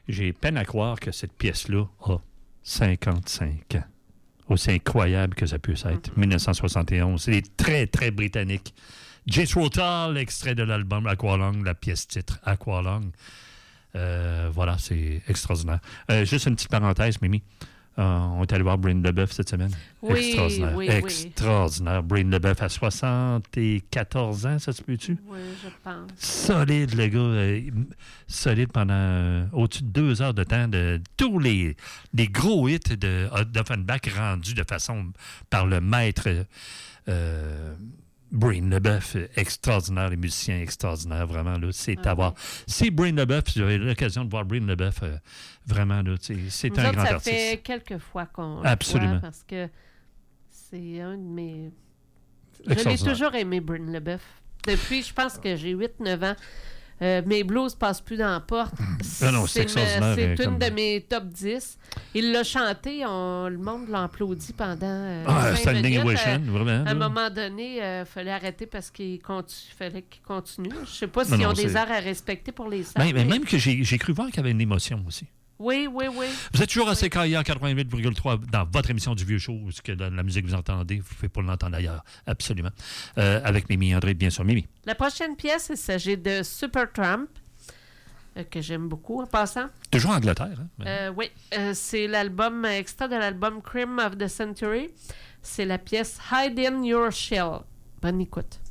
J'ai peine à croire que cette pièce-là a 55 ans. Aussi incroyable que ça puisse être. 1971. C'est très, très britannique. Jethro Tull, extrait de l'album Aqualung, la pièce titre Aqualung. Voilà, c'est extraordinaire. Juste une petite parenthèse, Mimi. On est allé voir Bryn LeBeuf cette semaine. Oui, extraordinaire. oui, extraordinaire. Bryn LeBeuf à 74 ans, ça se peut-tu? Oui, je pense. Solide, le gars. Solide pendant au-dessus de 2 heures de temps de tous les gros hits d'Offenbach rendus de façon par le maître Bryn LeBeuf. Extraordinaire, les musiciens extraordinaires, vraiment. Là, c'est à voir. C'est Bryn LeBeuf, j'avais l'occasion de voir Bryn LeBeuf. Vraiment, là, c'est un grand artiste. Ça fait quelques fois qu'on Absolument. le voit parce que c'est un de mes... Je l'ai toujours aimé, Bryn LeBeuf. Depuis, je pense que j'ai 8-9 ans. Mes blues passent plus dans la porte. Non, c'est extraordinaire. C'est une de mes top 10. Il l'a chanté, le monde l'a applaudi pendant 5 minutes. Vraiment. À un moment donné, il fallait arrêter parce qu'il fallait qu'il continue. Je ne sais pas s'ils ont des heures à respecter pour les salles. Mais même que j'ai cru voir qu'il y avait une émotion aussi. Oui. Vous êtes toujours à CKIA 88,3 dans votre émission du Vieux Show, ce que la musique que vous entendez, vous ne pouvez pas l'entendre ailleurs. Absolument. Avec Mimi André, bien sûr. Mimi. La prochaine pièce, il s'agit de Supertramp, que j'aime beaucoup en passant. Toujours en Angleterre. Oui. C'est l'album, extrait de l'album Cream of the Century. C'est la pièce Hide in Your Shell. Bonne écoute.